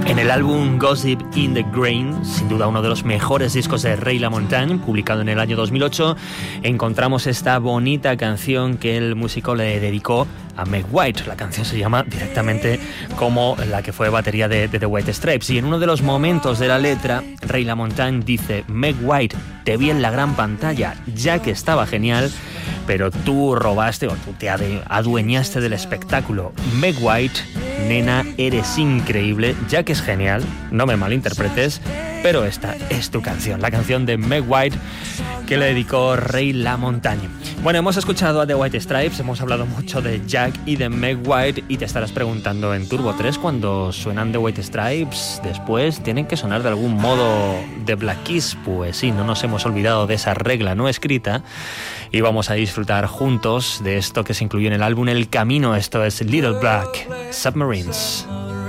En el álbum Gossip in the Grain, sin duda uno de los mejores discos de Ray LaMontagne, publicado en el año 2008, encontramos esta bonita canción que el músico le dedicó a Meg White. La canción se llama directamente como la que fue batería de The White Stripes, y en uno de los momentos de la letra, Ray LaMontagne dice: Meg White, te vi en la gran pantalla, ya que estaba genial, pero tú robaste o tú te adueñaste del espectáculo. Meg White, nena, eres increíble, ya que es genial, no me malinterpretes, pero esta es tu canción, la canción de Meg White que le dedicó Ray LaMontagne. Bueno, hemos escuchado a The White Stripes, hemos hablado mucho de Jack y de Meg White, y te estarás preguntando, en Turbo 3, cuando suenan The White Stripes, después tienen que sonar de algún modo de Black Keys. Pues sí, no nos hemos olvidado de esa regla no escrita, y vamos a disfrutar juntos de esto que se incluyó en el álbum El Camino. Esto es Little Black Submarines.